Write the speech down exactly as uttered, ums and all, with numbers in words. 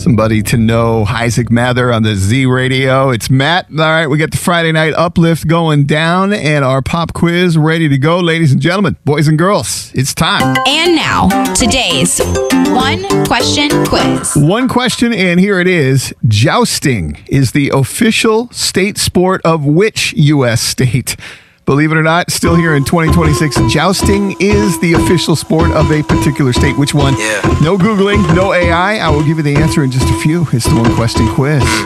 Somebody to know Isaac Mather on the Z Radio. It's Matt. All right, we got the Friday night uplift going down and our pop quiz ready to go. Ladies and gentlemen, boys and girls, it's time. And now, today's one question quiz. One question, and here it is. Jousting is the official state sport of which U S state? Believe it or not, still here in twenty twenty-six, jousting is the official sport of a particular state. Which one? Yeah. No Googling, no A I. I will give you the answer in just a few. It's the one question quiz.